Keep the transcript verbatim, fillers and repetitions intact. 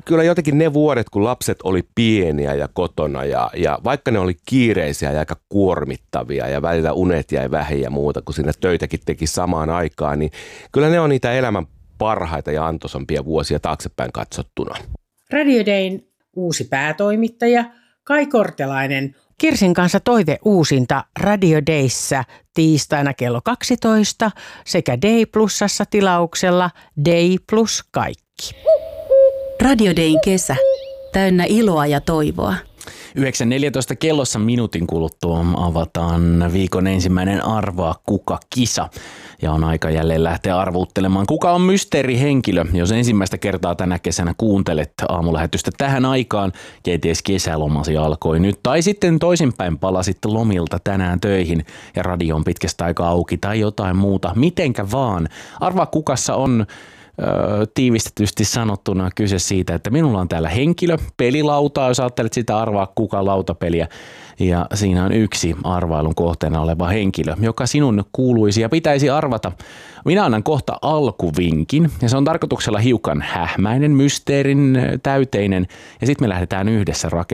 kyllä jotenkin ne vuodet, kun lapset oli pieniä ja kotona ja, ja vaikka ne oli kiireisiä ja aika kuormittavia ja välillä unet jäi vähin ja muuta, kun siinä töitäkin teki samaan aikaan, niin kyllä ne on niitä elämän parhaita ja antoisampia vuosia taaksepäin katsottuna. Radio Dayn uusi päätoimittaja Kai Kortelainen. Kirsin kanssa toive uusinta Radio Dayssä tiistaina kello kaksitoista sekä Day Plusassa tilauksella Day Plus kaikki. Radio Dayn kesä. Täynnä iloa ja toivoa. yhdeksän neljätoista kellossa minuutin kuluttua avataan viikon ensimmäinen Arvaa kuka-kisa. Ja on aika jälleen lähteä arvuuttelemaan, kuka on mysteerihenkilö. Jos ensimmäistä kertaa tänä kesänä kuuntelet aamulähetystä tähän aikaan, kenties kesälomasi alkoi nyt. Tai sitten toisinpäin palasit lomilta tänään töihin ja radio on pitkästä aikaa auki tai jotain muuta. Mitenkä vaan. Arvaa kukassa on Öö, tiivistetysti sanottuna kyse siitä, että minulla on täällä henkilö, pelilautaa, jos ajattelet sitä arvaa kuka lautapeliä, ja siinä on yksi arvailun kohteena oleva henkilö, joka sinun kuuluisi ja pitäisi arvata. Minä annan kohta alkuvinkin, ja se on tarkoituksella hiukan hähmäinen, mysteerin täyteinen, ja sitten me lähdetään yhdessä rakentamaan